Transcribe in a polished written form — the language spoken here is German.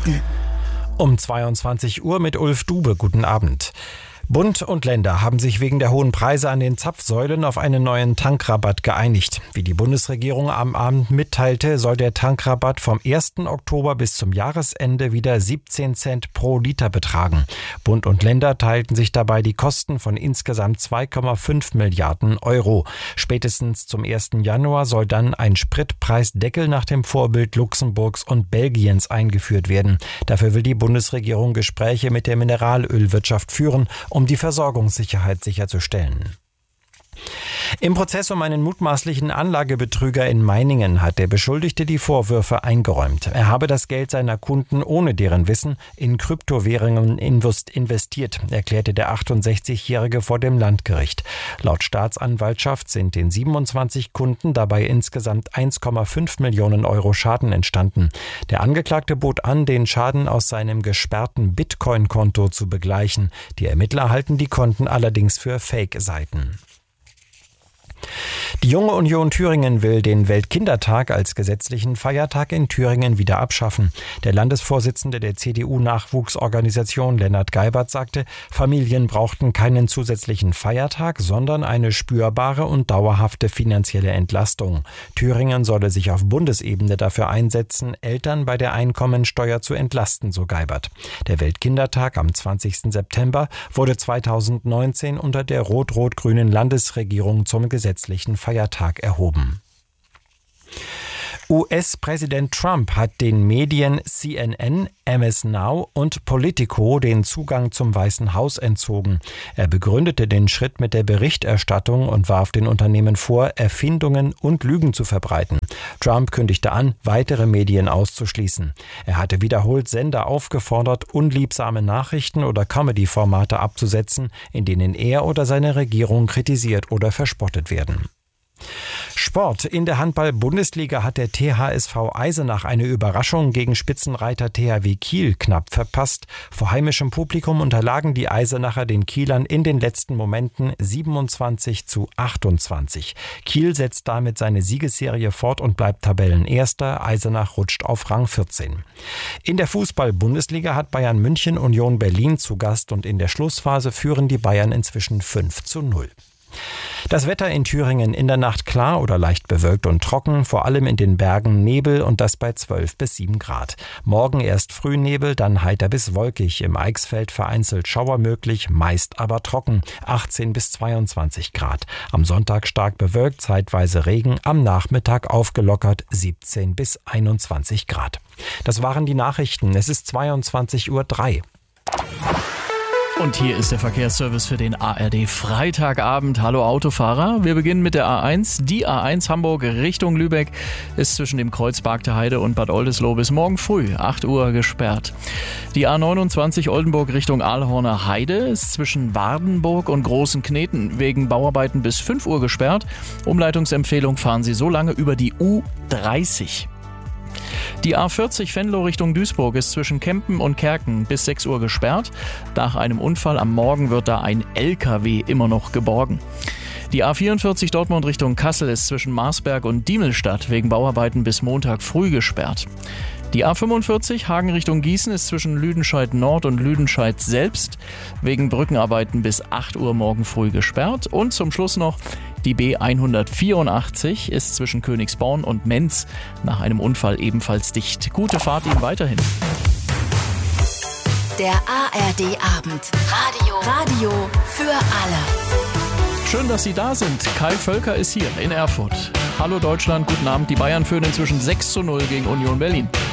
Nachrichten. Um 22 Uhr mit Ulf Dube. Guten Abend. Bund und Länder haben sich wegen der hohen Preise an den Zapfsäulen auf einen neuen Tankrabatt geeinigt. Wie die Bundesregierung am Abend mitteilte, soll der Tankrabatt vom 1. Oktober bis zum Jahresende wieder 17 Cent pro Liter betragen. Bund und Länder teilten sich dabei die Kosten von insgesamt 2,5 Milliarden Euro. Spätestens zum 1. Januar soll dann ein Spritpreisdeckel nach dem Vorbild Luxemburgs und Belgiens eingeführt werden. Dafür will die Bundesregierung Gespräche mit der Mineralölwirtschaft führen, um die Versorgungssicherheit sicherzustellen. Im Prozess um einen mutmaßlichen Anlagebetrüger in Meiningen hat der Beschuldigte die Vorwürfe eingeräumt. Er habe das Geld seiner Kunden ohne deren Wissen in Kryptowährungen investiert, erklärte der 68-Jährige vor dem Landgericht. Laut Staatsanwaltschaft sind den 27 Kunden dabei insgesamt 1,5 Millionen Euro Schaden entstanden. Der Angeklagte bot an, den Schaden aus seinem gesperrten Bitcoin-Konto zu begleichen. Die Ermittler halten die Konten allerdings für Fake-Seiten. Die Junge Union Thüringen will den Weltkindertag als gesetzlichen Feiertag in Thüringen wieder abschaffen. Der Landesvorsitzende der CDU-Nachwuchsorganisation Lennart Geibert sagte, Familien brauchten keinen zusätzlichen Feiertag, sondern eine spürbare und dauerhafte finanzielle Entlastung. Thüringen solle sich auf Bundesebene dafür einsetzen, Eltern bei der Einkommensteuer zu entlasten, so Geibert. Der Weltkindertag am 20. September wurde 2019 unter der rot-rot-grünen Landesregierung zum gesetzlichen Feiertag erhoben. US-Präsident Trump hat den Medien CNN, MS Now und Politico den Zugang zum Weißen Haus entzogen. Er begründete den Schritt mit der Berichterstattung und warf den Unternehmen vor, Erfindungen und Lügen zu verbreiten. Trump kündigte an, weitere Medien auszuschließen. Er hatte wiederholt Sender aufgefordert, unliebsame Nachrichten oder Comedy-Formate abzusetzen, in denen er oder seine Regierung kritisiert oder verspottet werden. Sport. In der Handball-Bundesliga hat der THSV Eisenach eine Überraschung gegen Spitzenreiter THW Kiel knapp verpasst. Vor heimischem Publikum unterlagen die Eisenacher den Kielern in den letzten Momenten 27:28. Kiel setzt damit seine Siegesserie fort und bleibt Tabellenerster. Eisenach rutscht auf Rang 14. In der Fußball-Bundesliga hat Bayern München Union Berlin zu Gast und in der Schlussphase führen die Bayern inzwischen 5:0. Das Wetter in Thüringen: in der Nacht klar oder leicht bewölkt und trocken, vor allem in den Bergen Nebel und das bei 12 bis 7 Grad. Morgen erst Frühnebel, dann heiter bis wolkig, im Eichsfeld vereinzelt Schauer möglich, meist aber trocken, 18 bis 22 Grad. Am Sonntag stark bewölkt, zeitweise Regen, am Nachmittag aufgelockert, 17 bis 21 Grad. Das waren die Nachrichten, es ist 22:03 Uhr. Und hier ist der Verkehrsservice für den ARD Freitagabend. Hallo Autofahrer, wir beginnen mit der A1. Die A1 Hamburg Richtung Lübeck ist zwischen dem Kreuz Bargteheide und Bad Oldesloe bis morgen früh 8 Uhr gesperrt. Die A29 Oldenburg Richtung Aalhorner Heide ist zwischen Wardenburg und Großen Kneten wegen Bauarbeiten bis 5 Uhr gesperrt. Umleitungsempfehlung: fahren Sie so lange über die U30. Die A40 Venlo Richtung Duisburg ist zwischen Kempen und Kerken bis 6 Uhr gesperrt. Nach einem Unfall am Morgen wird da ein LKW immer noch geborgen. Die A44 Dortmund Richtung Kassel ist zwischen Marsberg und Diemelstadt wegen Bauarbeiten bis Montag früh gesperrt. Die A45 Hagen Richtung Gießen ist zwischen Lüdenscheid Nord und Lüdenscheid selbst wegen Brückenarbeiten bis 8 Uhr morgen früh gesperrt. Und zum Schluss noch: die B184 ist zwischen Königsborn und Menz nach einem Unfall ebenfalls dicht. Gute Fahrt Ihnen weiterhin. Der ARD Abend. Radio für alle. Schön, dass Sie da sind. Kai Völker ist hier in Erfurt. Hallo Deutschland, guten Abend. Die Bayern führen inzwischen 6:0 gegen Union Berlin.